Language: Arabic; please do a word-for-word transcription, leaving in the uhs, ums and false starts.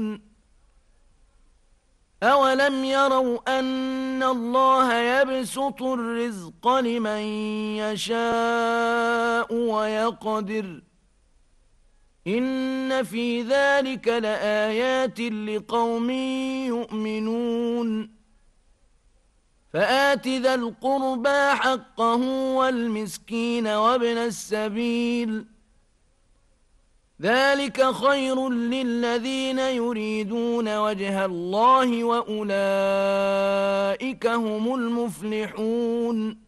أَوَلَمْ يَرَوْا أَنَّ اللَّهَ يَبْسُطُ الرِّزْقَ لِمَن يَشَاءُ وَيَقْدِرُ إِنَّ فِي ذَلِكَ لَآيَاتٍ لِقَوْمٍ يُؤْمِنُونَ فَآتِ ذَا الْقُرْبَى حَقَّهُ وَالْمِسْكِينَ وَابْنَ السَّبِيلِ ذَلِكَ خَيْرٌ لِّلَّذِينَ يُرِيدُونَ وَجْهَ اللَّهِ وَأُولَٰئِكَ هُمُ الْمُفْلِحُونَ